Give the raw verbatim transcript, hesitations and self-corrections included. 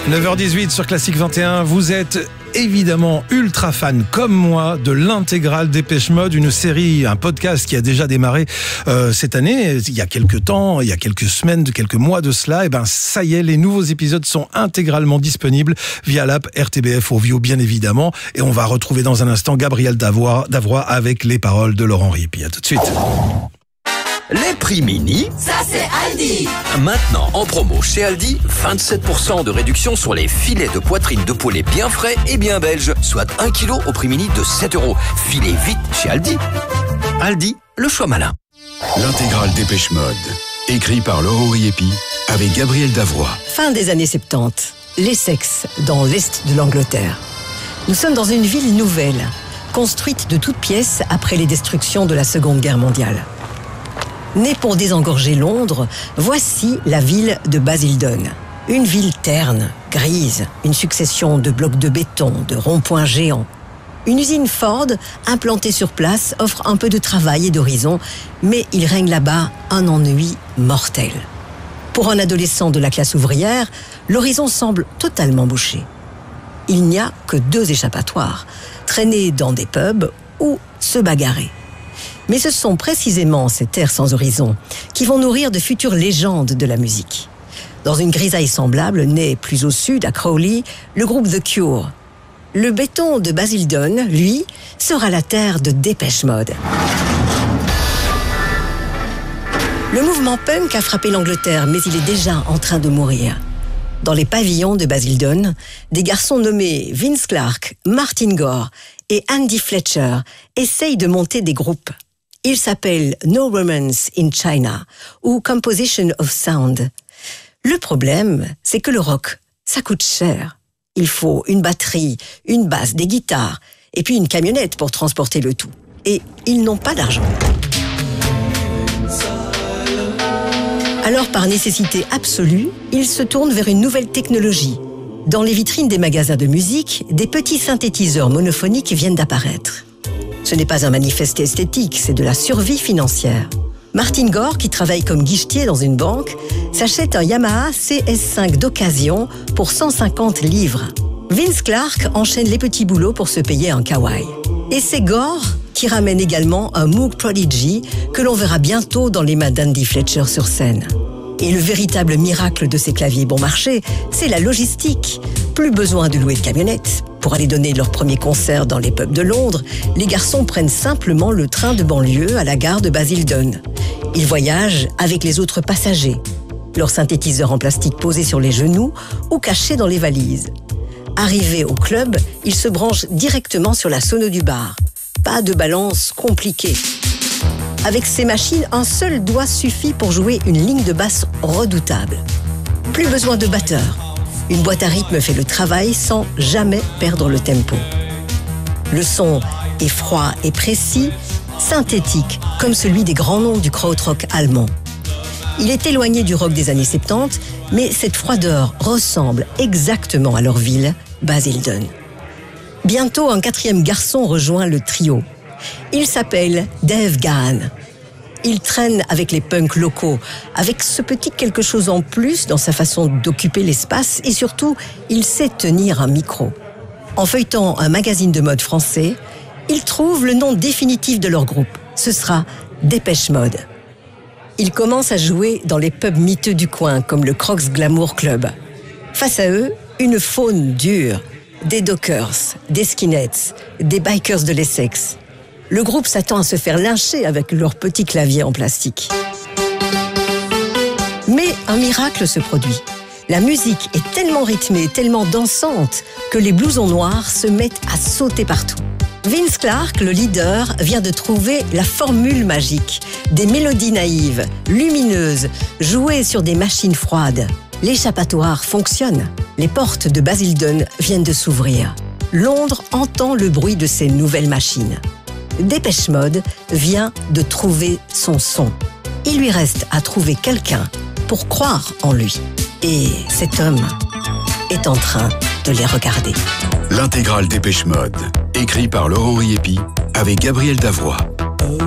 neuf heures dix-huit sur Classique vingt et un, vous êtes évidemment ultra fan comme moi de l'intégrale Dépêche Mode, une série, un podcast qui a déjà démarré euh, cette année, il y a quelques temps, il y a quelques semaines, quelques mois de cela. Et ben ça y est, les nouveaux épisodes sont intégralement disponibles via l'app R T B F Audio bien évidemment, et on va retrouver dans un instant Gabriel Davois, Davois avec les paroles de Laurent Ripi. À tout de suite. Les prix mini, ça c'est Aldi. Maintenant en promo chez Aldi, vingt-sept pour cent de réduction sur les filets de poitrine de poulet bien frais et bien belges, soit un kilo au prix mini de sept euros. Filez vite chez Aldi. Aldi, le choix malin. L'intégrale Dépêche Mode, écrit par Laurent Ripi avec Gabriel Davois. Fin des années soixante-dix, l'Essex, dans l'est de l'Angleterre. Nous sommes dans une ville nouvelle, construite de toutes pièces après les destructions de la Seconde Guerre mondiale. Née pour désengorger Londres, voici la ville de Basildon. Une ville terne, grise, une succession de blocs de béton, de ronds-points géants. Une usine Ford, implantée sur place, offre un peu de travail et d'horizon, mais il règne là-bas un ennui mortel. Pour un adolescent de la classe ouvrière, l'horizon semble totalement bouché. Il n'y a que deux échappatoires, traîner dans des pubs ou se bagarrer. Mais ce sont précisément ces terres sans horizon qui vont nourrir de futures légendes de la musique. Dans une grisaille semblable, née plus au sud, à Crawley, le groupe The Cure. Le béton de Basildon, lui, sera la terre de Dépêche Mode. Le mouvement punk a frappé l'Angleterre, mais il est déjà en train de mourir. Dans les pavillons de Basildon, des garçons nommés Vince Clarke, Martin Gore et Andy Fletcher essayent de monter des groupes. Ils s'appellent No Romance in China ou Composition of Sound. Le problème, c'est que le rock, ça coûte cher. Il faut une batterie, une basse, des guitares et puis une camionnette pour transporter le tout. Et ils n'ont pas d'argent. Alors, par nécessité absolue, ils se tournent vers une nouvelle technologie. Dans les vitrines des magasins de musique, des petits synthétiseurs monophoniques viennent d'apparaître. Ce n'est pas un manifeste esthétique, c'est de la survie financière. Martin Gore, qui travaille comme guichetier dans une banque, s'achète un Yamaha C S cinq d'occasion pour cent cinquante livres. Vince Clarke enchaîne les petits boulots pour se payer un Kawai. Et c'est Gore qui ramène également un Moog Prodigy que l'on verra bientôt dans les mains d'Andy Fletcher sur scène. Et le véritable miracle de ces claviers bon marché, c'est la logistique. Plus besoin de louer de camionnettes. Pour aller donner leur premier concert dans les pubs de Londres, les garçons prennent simplement le train de banlieue à la gare de Basildon. Ils voyagent avec les autres passagers, leurs synthétiseurs en plastique posés sur les genoux ou cachés dans les valises. Arrivés au club, ils se branchent directement sur la sono du bar. Pas de balance compliquée. Avec ces machines, un seul doigt suffit pour jouer une ligne de basse redoutable. Plus besoin de batteur. Une boîte à rythme fait le travail sans jamais perdre le tempo. Le son est froid et précis, synthétique, comme celui des grands noms du krautrock allemand. Il est éloigné du rock des années soixante-dix, mais cette froideur ressemble exactement à leur ville, Basildon. Bientôt, un quatrième garçon rejoint le trio. Il s'appelle Dave Gahan. Il traîne avec les punks locaux, avec ce petit quelque chose en plus dans sa façon d'occuper l'espace et surtout, il sait tenir un micro. En feuilletant un magazine de mode français, il trouve le nom définitif de leur groupe. Ce sera Dépêche Mode. Ils commencent à jouer dans les pubs miteux du coin, comme le Crocs Glamour Club. Face à eux, une faune dure. Des dockers, des skinheads, des bikers de l'Essex. Le groupe s'attend à se faire lyncher avec leurs petits claviers en plastique. Mais un miracle se produit. La musique est tellement rythmée, tellement dansante, que les blousons noirs se mettent à sauter partout. Vince Clarke, le leader, vient de trouver la formule magique. Des mélodies naïves, lumineuses, jouées sur des machines froides. L'échappatoire fonctionne. Les portes de Basildon viennent de s'ouvrir. Londres entend le bruit de ces nouvelles machines. Dépêche Mode vient de trouver son son. Il lui reste à trouver quelqu'un pour croire en lui. Et cet homme est en train de les regarder. L'intégrale Dépêche Mode, écrit par Laurent Ripi avec Gabriel Davois.